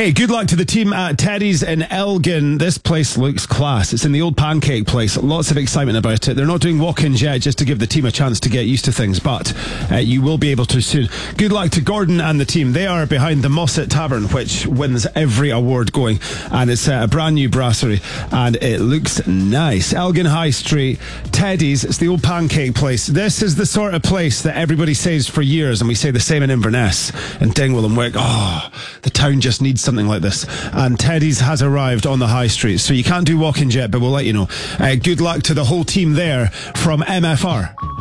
Hey, good luck to the team at Teddy's in Elgin. This place looks class. It's in the old pancake place. Lots of excitement about it. They're not doing walk-ins yet, just to give the team a chance to get used to things, but you will be able to soon. Good luck to Gordon and the team. They are behind the Mosset Tavern, which wins every award going, and it's a brand new brasserie, and it looks nice. Elgin High Street, Teddy's. It's the old pancake place. This is the sort of place that everybody says for years, and we say the same in Inverness and Dingwall and Wick. Oh, the town just needs something like this, and Teddy's has arrived on the high street, so you can't do walk-ins yet, but we'll let you know. Good luck to the whole team there from MFR.